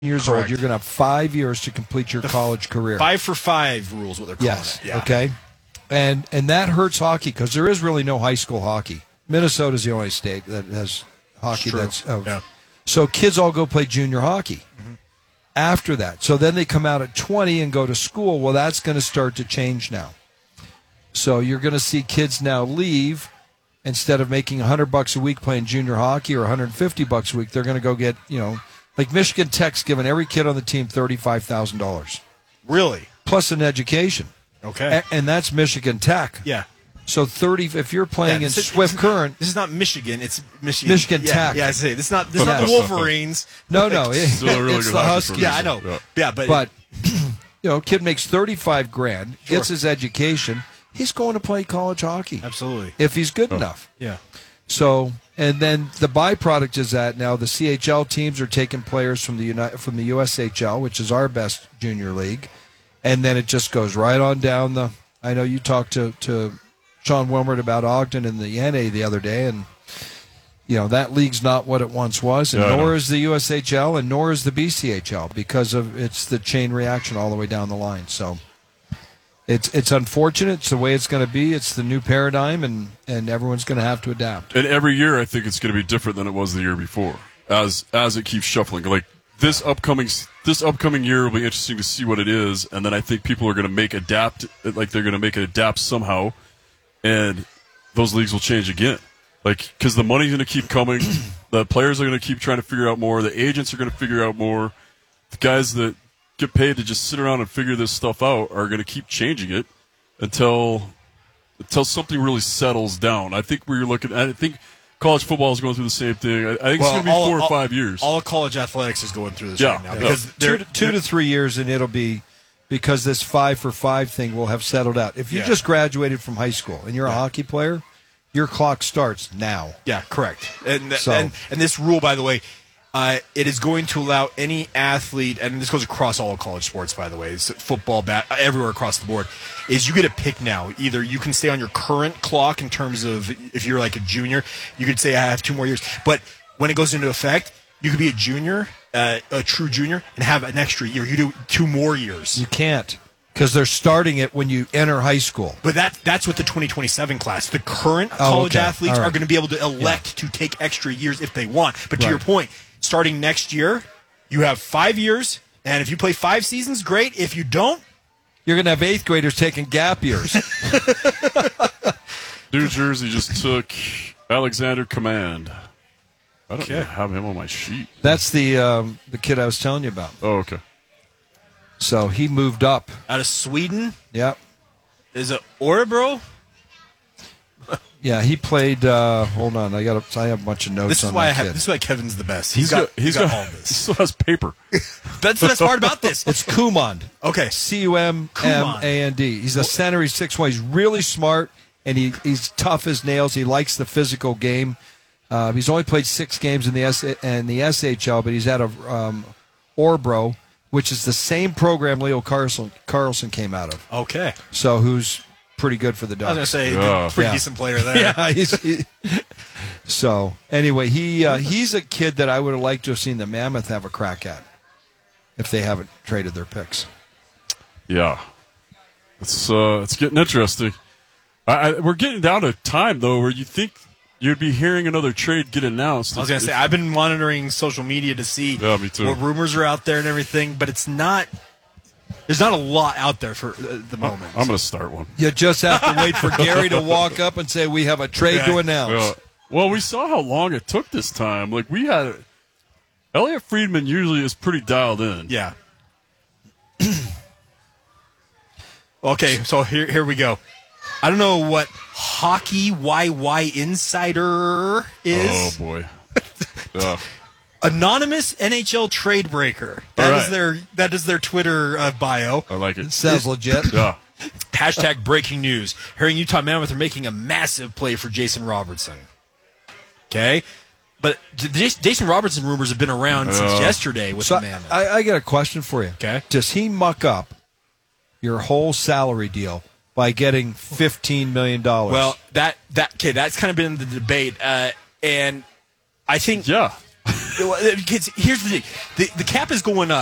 years Correct. old, you're going to have 5 years to complete your college career. 5 for 5 rules, what they're calling Yes. it. Yeah. Okay. And that hurts hockey because there is really no high school hockey. Minnesota's the only state that has hockey. It's true. Yeah. So kids all go play junior hockey after that. So then they come out at 20 and go to school. Well, that's going to start to change now. So you're going to see kids now leave. Instead of making $100 a week playing junior hockey or $150 a week, they're going to go get, like Michigan Tech's giving every kid on the team $35,000. Really? Plus an education. Okay. And that's Michigan Tech. Yeah. So if you're playing in this is- Swift Current. This is not Michigan. It's Michigan. Michigan yeah, Tech. Yeah, I say this is not the Wolverines. No, Still a really it's good the hockey Huskies. program. Yeah, I know. Yeah. Yeah, But kid makes $35,000, gets his education. He's going to play college hockey absolutely. if he's good enough. Yeah. So, and then the byproduct is that now the CHL teams are taking players from the USHL, which is our best junior league, and then it just goes right on down the. I know you talked to Sean Wilmert about Ogden and the NA the other day, and that league's not what it once was, and nor is the USHL, and nor is the BCHL because of it's the chain reaction all the way down the line. So. It's unfortunate. It's the way it's going to be. It's the new paradigm, and everyone's going to have to adapt. And every year, I think it's going to be different than it was the year before, as it keeps shuffling. Like this upcoming year will be interesting to see what it is, and then I think people are going to adapt. Like they're going to make it adapt somehow, and those leagues will change again. Like because the money's going to keep coming, the players are going to keep trying to figure out more, the agents are going to figure out more, the guys that get paid to just sit around and figure this stuff out are going to keep changing it until something really settles down. I think I think college football is going through the same thing. I think it's going to be 4 or 5 years. All of college athletics is going through this Yeah. right now. Yeah. Because two to 3 years, and it'll be because this 5 for 5 thing will have settled out. If you just graduated from high school and you're a hockey player, your clock starts now. Yeah, correct. And So- and this rule, by the way, it is going to allow any athlete, and this goes across all college sports, by the way, it's football, everywhere across the board, is you get a pick now. Either you can stay on your current clock in terms of if you're like a junior, you could say I have 2 more years. But when it goes into effect, you could be a junior, a true junior, and have an extra year. You do 2 more years. You can't because they're starting it when you enter high school. But that's what the 2027 class. The current college athletes All right. are going to be able to elect to take extra years if they want. But to your point, starting next year, you have 5 years, and if you play 5 seasons, great. If you don't, you're going to have 8th graders taking gap years. New Jersey just took Alexander Command. I don't even have him on my sheet. That's the kid I was telling you about. Oh, okay. So he moved up. out of Sweden, Yep. is it Orebro? Yeah, he played. Hold on, I have a bunch of notes. This is on why that kid. This is why Kevin's the best. He's got all this. He still has paper. That's the best part about this. It's Kumand. Okay. Cumand. He's a center. He's 6'1". He's really smart, and he's tough as nails. He likes the physical game. He's only played 6 games in the SHL, but he's out of Orebro, which is the same program Leo Carlson came out of. Okay. So who's pretty good for the Ducks. I was going to say, Yeah. pretty decent player there. Yeah. So anyway, he's a kid that I would have liked to have seen the Mammoth have a crack at if they haven't traded their picks. Yeah, it's getting interesting. We're getting down to time though, where you think you'd be hearing another trade get announced. I was going to say, I've been monitoring social media to see me too. what rumors are out there and everything, but it's not. There's not a lot out there for the moment. I'm going to start one. You just have to wait for Gary to walk up and say, we have a trade to announce. Well, we saw how long it took this time. Like we had Elliot Friedman usually is pretty dialed in. Yeah. Okay, so here we go. I don't know what Hockey YY Insider is. Oh boy. Yeah. Anonymous NHL trade breaker. That is their Twitter bio. I like it. Sounds legit. Yeah. Hashtag breaking news. Hearing Utah Mammoth are making a massive play for Jason Robertson. Okay? But Jason Robertson rumors have been around since yesterday with So the Mammoth. I got a question for you. Okay. Does he muck up your whole salary deal by getting $15 million? Well, that's kind of been the debate. And I think Yeah. Kids, here's the thing: the cap is going up.